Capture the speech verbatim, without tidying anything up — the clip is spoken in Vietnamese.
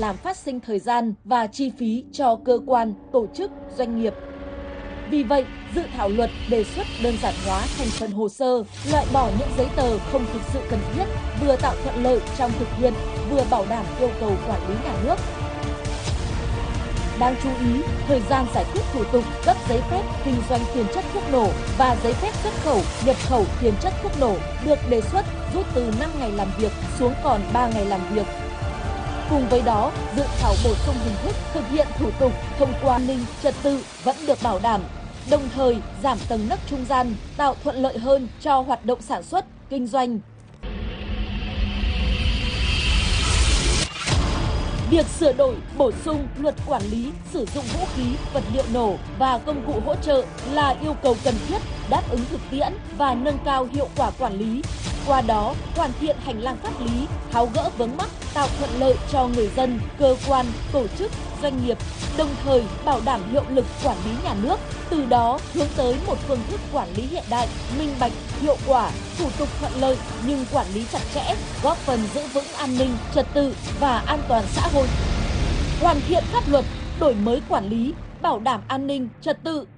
làm phát sinh thời gian và chi phí cho cơ quan, tổ chức, doanh nghiệp. Vì vậy, dự thảo luật đề xuất đơn giản hóa thành phần hồ sơ, loại bỏ những giấy tờ không thực sự cần thiết, vừa tạo thuận lợi trong thực hiện, vừa bảo đảm yêu cầu quản lý nhà nước. Đáng chú ý, thời gian giải quyết thủ tục cấp giấy phép kinh doanh tiền chất thuốc nổ và giấy phép xuất khẩu, nhập khẩu tiền chất thuốc nổ được đề xuất rút từ năm ngày làm việc xuống còn ba ngày làm việc. Cùng với đó, dự thảo bổ sung hình thức thực hiện thủ tục thông qua an ninh trật tự vẫn được bảo đảm, đồng thời giảm tầng nấc trung gian, tạo thuận lợi hơn cho hoạt động sản xuất, kinh doanh. Việc sửa đổi, bổ sung luật quản lý sử dụng vũ khí, vật liệu nổ và công cụ hỗ trợ là yêu cầu cần thiết, đáp ứng thực tiễn và nâng cao hiệu quả quản lý. Qua đó, hoàn thiện hành lang pháp lý, tháo gỡ vướng mắc, tạo thuận lợi cho người dân, cơ quan, tổ chức, doanh nghiệp, đồng thời bảo đảm hiệu lực quản lý nhà nước, từ đó hướng tới một phương thức quản lý hiện đại, minh bạch, hiệu quả, thủ tục thuận lợi nhưng quản lý chặt chẽ, góp phần giữ vững an ninh, trật tự và an toàn xã hội. Hoàn thiện pháp luật, đổi mới quản lý, bảo đảm an ninh, trật tự